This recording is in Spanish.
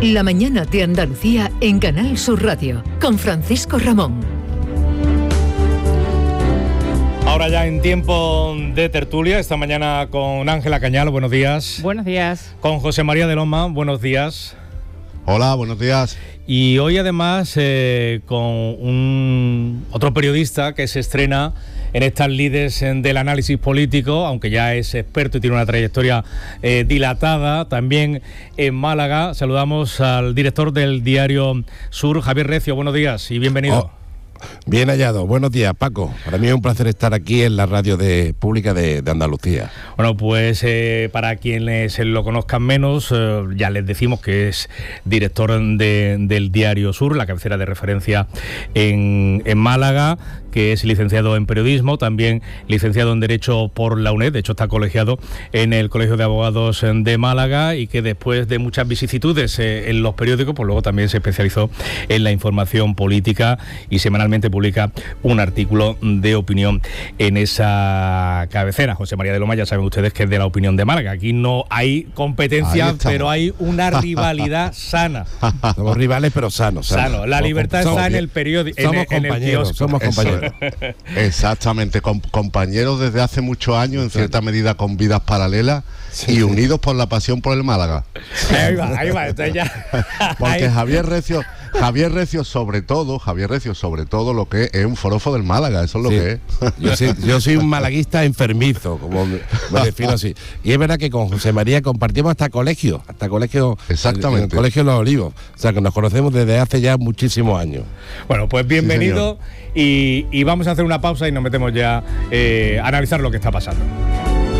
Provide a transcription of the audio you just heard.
La mañana de Andalucía en Canal Sur Radio, con Francisco Ramón. Ahora ya en tiempo de tertulia, esta mañana con Ángela Cañal, buenos días. Buenos días. Con José María de Loma, buenos días. Hola, buenos días. Y hoy además con otro periodista que se estrena en estas lides del análisis político, aunque ya es experto y tiene una trayectoria dilatada, también en Málaga. Saludamos al director del Diario Sur, Javier Recio. Buenos días y bienvenido. Bien hallado. Buenos días, Paco. Para mí es un placer estar aquí en la radio pública de Andalucía. Bueno, pues para quienes lo conozcan menos, ya les decimos que es director del Diario Sur, la cabecera de referencia en Málaga, que es licenciado en periodismo, también licenciado en Derecho por la UNED, de hecho está colegiado en el Colegio de Abogados de Málaga, y que después de muchas vicisitudes en los periódicos, pues luego también se especializó en la información política y semanalmente publica un artículo de opinión en esa cabecera. José María de Loma, ya saben ustedes que es de La Opinión de Málaga. Aquí no hay competencia, pero hay una rivalidad sana. Somos rivales, pero sanos. Sano. La libertad está en el periódico, en el kiosco. Somos compañeros. Exactamente, compañeros desde hace muchos años, en cierta medida con vidas paralelas, y unidos por la pasión por el Málaga. Ahí va, entonces ya. Porque Javier Recio sobre todo lo que es un forofo del Málaga, eso es lo que es. Yo soy un malaguista enfermizo, como me defino así. Y es verdad que con José María compartimos hasta colegio. Exactamente. En el Colegio Los Olivos. O sea, que nos conocemos desde hace ya muchísimos años. Bueno, pues bienvenido, y vamos a hacer una pausa y nos metemos ya a analizar lo que está pasando.